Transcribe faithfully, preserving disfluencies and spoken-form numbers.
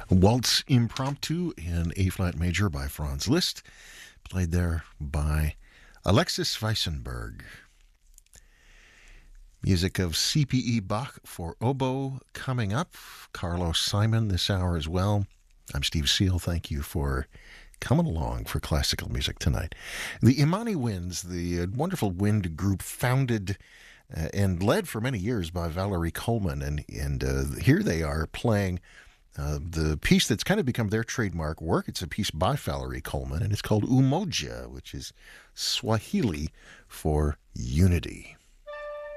Waltz Impromptu in A-flat major by Franz Liszt, played there by Alexis Weissenberg. Music of C P E Bach for oboe coming up. Carlos Simon this hour as well. I'm Steve Seal. Thank you for coming along for classical music tonight. The Imani Winds, the uh, wonderful wind group founded uh, and led for many years by Valerie Coleman, and, and uh, here they are playing Uh, the piece that's kind of become their trademark work. It's a piece by Valerie Coleman, and it's called Umoja, which is Swahili for unity.